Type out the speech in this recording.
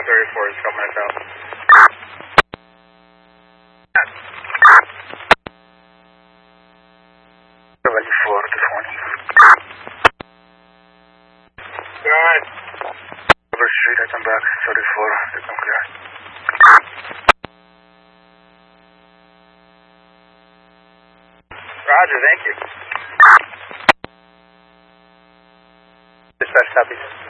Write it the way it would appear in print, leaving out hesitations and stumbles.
34 is coming us out. Valley 4 to 20. Good. River Street, I come back. 34, they come clear. Roger, thank you. Dispatch, copy.